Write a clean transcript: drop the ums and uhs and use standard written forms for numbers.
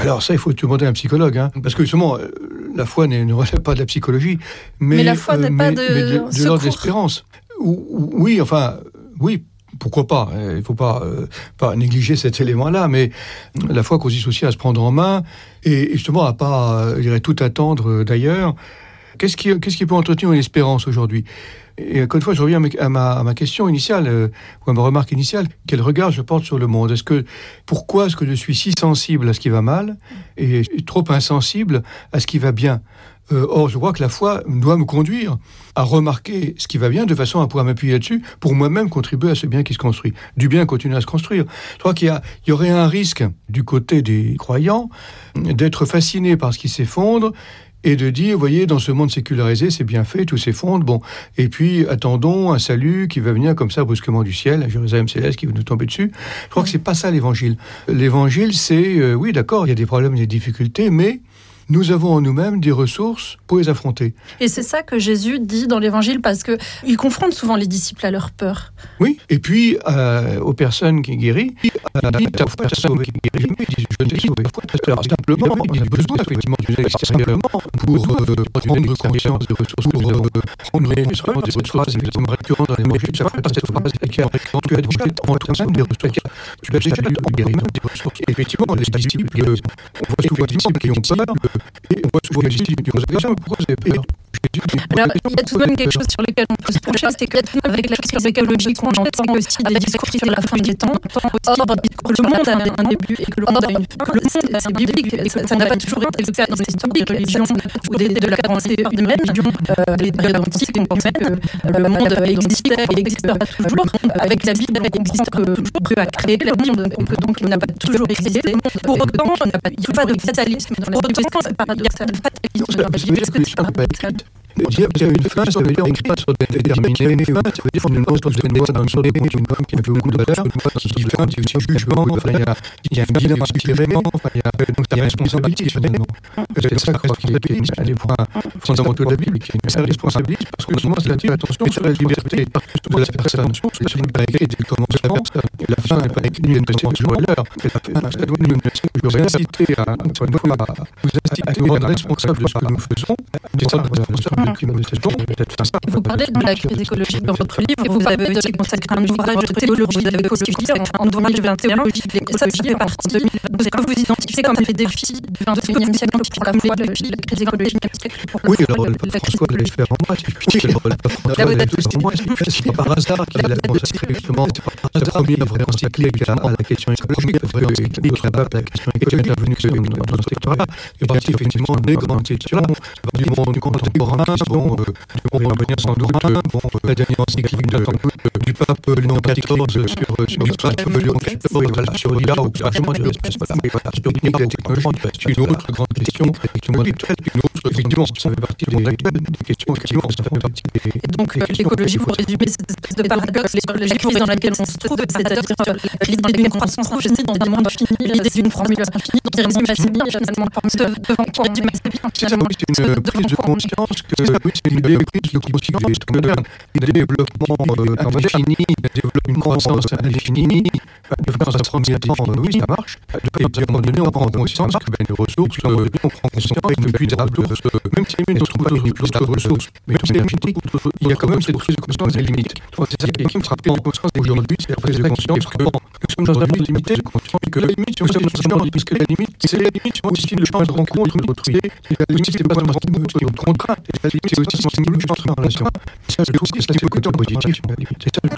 Alors ça, il faut te demander à un psychologue, hein, parce que justement, la foi ne relève pas de la psychologie, mais la foi n'est pas de l'ordre de l'espérance. Oui, enfin, oui. Pourquoi pas? Il ne faut pas négliger cet élément-là, mais la foi consiste aussi à se prendre en main et justement à pas, je dirais, tout attendre d'ailleurs. Qu'est-ce qui peut entretenir une espérance aujourd'hui? Et encore une fois, je reviens à ma question initiale, ou à ma remarque initiale. Quel regard je porte sur le monde? Pourquoi est-ce que je suis si sensible à ce qui va mal et trop insensible à ce qui va bien? Or, je crois que la foi doit me conduire à remarquer ce qui va bien de façon à pouvoir m'appuyer là-dessus pour moi-même contribuer à ce bien qui se construit. Du bien continue à se construire. Je crois qu'il y aurait un risque du côté des croyants d'être fasciné par ce qui s'effondre et de dire, vous voyez, dans ce monde sécularisé, c'est bien fait, tout s'effondre, bon, et puis attendons un salut qui va venir comme ça brusquement du ciel, un Jérusalem céleste qui va nous tomber dessus. Je crois que c'est pas ça l'évangile. L'évangile, c'est, oui, d'accord, il y a des problèmes, il y a des difficultés, mais nous avons en nous-mêmes des ressources pour les affronter. Et c'est ça que Jésus dit dans l'Évangile, parce qu'il confronte souvent les disciples à leur peur. Oui, et puis aux personnes qui guérissent, ta foi t'a sauvé, ils disent, je ne t'ai sauvé. Alors simplement, il a besoin effectivement d'une extérieurement pour prendre conscience de ressources, pour prendre des ressources, évidemment récurrentes dans l'Évangile. Ça fait cette phrase qui est récurrente, tu as déjà en toi-même des ressources, tu as déjà des ressources. Et effectivement, les disciples, on voit souvent des disciples qui ont peur, et on voit souvent des disciples qui ont peur. Pourquoi vous avez peur? Alors, il y a tout de même quelque chose sur lequel on peut se pencher, c'est qu'avec la crise écologique, on entend aussi des discours sur la fin des temps. Or, le monde a un début et que le monde a une fin. C'est biblique. Ça n'a pas toujours été le cas dans l'histoire des religions ou de la pensée humaine. Les périodes antiques, on pensait que le monde existait et n'existe pas toujours. Avec la Bible, il existe toujours. Dieu a créé le monde, donc il n'a pas toujours existé. Pour autant, il n'y a pas de fatalisme. Pour autant, il y a de fatalisme dans la Bible. Est-ce que tu as Dire qu'il y a une fin, ça veut dire une fin sur déterminer une fin, ça veut dire qu'on pense dans une boîte sur des points qui a beaucoup de valeur, il y a un jugement, il y a un bilan à tirer, il y a une responsabilité finalement. C'est ça, je crois qu'il est un des points fondamentaux de la Bible, qui est une responsabilité, parce que souvent, c'est dire attention sur la liberté de la personne, la fin n'est pas écrite dès le commencement, la fin n'est pas écrite dès le commencement de l'heure, ça doit nous inciter à être responsable de ce que nous faisons, vous parlez de la crise écologique dans votre livre et vous avez aussi consacré un ouvrage de théologie écologique, un ouvrage de théologie de l'écologie à partir de 2012. Est-ce que vous identifiez comme des défis du XXIe siècle pour la foi, la crise écologique? Oui, alors François de faire en moi, c'est pas par hasard qu'il a consacré justement sa première vraie encyclique à la question écologique, qui n'a pas la question écologique intervenue dans ce secteur-là, et partie effectivement des grandes questions du monde contemporain, du monde sans doute, la dernière encyclique du pape Léon XIV sur l'IA, ou vachement sur la technologie, une autre grande question, effectivement, ça fait partie des questions, effectivement, ça fait partie des... Et donc, l'écologie, pour résumer cette espèce de paradoxe, la crise dans laquelle on se trouve, c'est-à-dire la crise dans laquelle on se trouve, je cite, dans un monde fini, l'idée d'une formule infinie, dont il reste finalement, devant quoi du finalement, c'est une prise de conscience que, oui, c'est une idée prise de conscience moderne, le développement infini, une croissance infinie, dans un premier temps, oui, ça marche, et puis à un moment donné, on prend conscience que les ressources, on prend conscience que puis même si les autres pas les plus de ressources, mais tout énergétique, il y a quand même cette prise de conscience des limites. C'est ça qui me frappe de conscience aujourd'hui, c'est la prise de conscience que nous sommes dans une limite limitée, que la limite, nous sommes dans une puisque la limite, c'est la limite aussi le champ de rencontre autrui. La limite, c'est pas seulement ce qu'on contraint, c'est aussi ce qui nous change en relation. C'est aussi ce qui est le côté positif. C'est ça